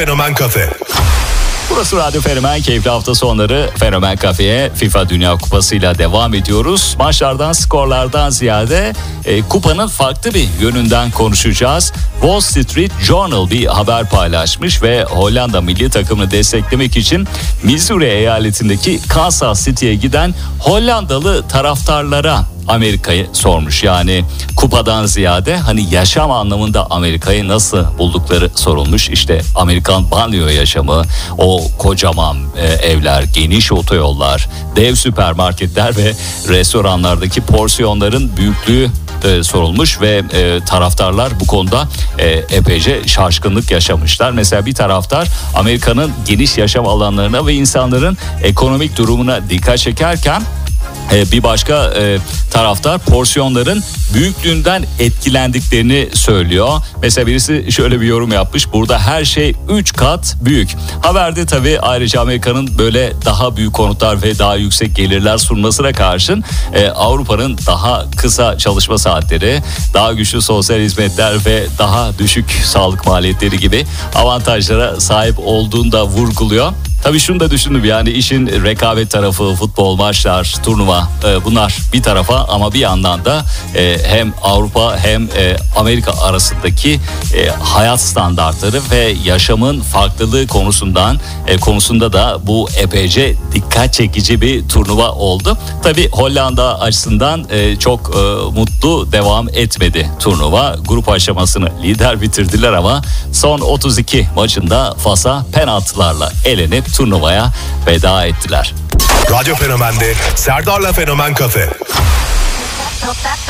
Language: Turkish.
Fenomen Kafe. Burası Radyo Fenomen. Keyifli hafta sonları Fenomen Kafe'ye FIFA Dünya Kupası ile devam ediyoruz. Maçlardan, skorlardan ziyade kupanın farklı bir yönünden konuşacağız. Wall Street Journal bir haber paylaşmış ve Hollanda milli takımını desteklemek için Missouri eyaletindeki Kansas City'ye giden Hollandalı taraftarlara Amerika'yı sormuş. Yani kupadan ziyade hani yaşam anlamında Amerika'yı nasıl buldukları sorulmuş. İşte Amerikan banliyö yaşamı, o kocaman evler, geniş otoyollar, dev süpermarketler ve restoranlardaki porsiyonların büyüklüğü sorulmuş ve taraftarlar bu konuda epeyce şaşkınlık yaşamışlar. Mesela bir taraftar Amerika'nın geniş yaşam alanlarına ve insanların ekonomik durumuna dikkat çekerken bir başka taraftar porsiyonların büyüklüğünden etkilendiklerini söylüyor. Mesela birisi şöyle bir yorum yapmış: burada her şey 3 kat büyük. Haberde tabii ayrıca Amerika'nın böyle daha büyük konutlar ve daha yüksek gelirler sunmasına karşın Avrupa'nın daha kısa çalışma saatleri, daha güçlü sosyal hizmetler ve daha düşük sağlık maliyetleri gibi avantajlara sahip olduğunu da vurguluyor. Tabii şunu da düşündüm, yani işin rekabet tarafı, futbol, maçlar, turnuva, bunlar bir tarafa ama bir yandan da hem Avrupa hem Amerika arasındaki hayat standartları ve yaşamın farklılığı konusunda da bu epeyce dikkat çekici bir turnuva oldu. Tabii Hollanda açısından çok mutlu devam etmedi turnuva. Grup aşamasını lider bitirdiler ama son 32 maçında Fas'a penaltılarla elenip turnuvaya veda ettiler. Radyo Fenomen'de Serdar'la Fenomen Kafe.